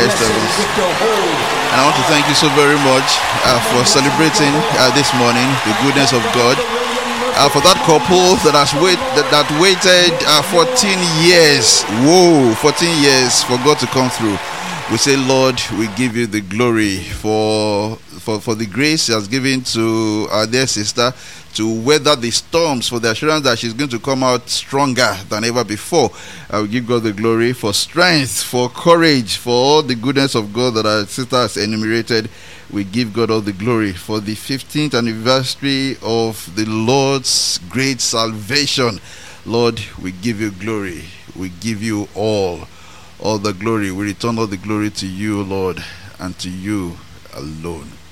Christ Evans. And I want to thank you so very much for celebrating this morning the goodness of God. For that couple that waited 14 years. Whoa, 14 years for God to come through. We say, Lord, we give you the glory for the grace He has given to our dear sister to weather the storms, for the assurance that she's going to come out stronger than ever before. I will give God the glory for strength, for courage, for all the goodness of God that our sister has enumerated. We give God all the glory for the 15th anniversary of the Lord's great salvation. Lord, we give you glory. We give you all the glory. We return all the glory to you, Lord, and to you alone.